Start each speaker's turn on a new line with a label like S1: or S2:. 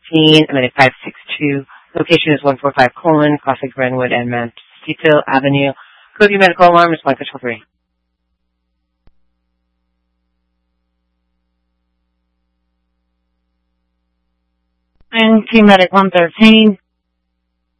S1: 113, Medic 562. Location is 145 Colon, Classic Brentwood, and Mansfield Avenue. Code medical alarm is 153.
S2: And Medic 113.